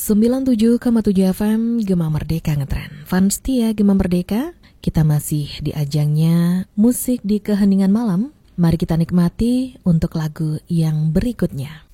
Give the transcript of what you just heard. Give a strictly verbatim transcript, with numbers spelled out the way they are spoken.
sembilan puluh tujuh koma tujuh F M Gema Merdeka ngetren. Fans setia Gema Merdeka, kita masih di ajangnya musik di keheningan malam. Mari kita nikmati untuk lagu yang berikutnya.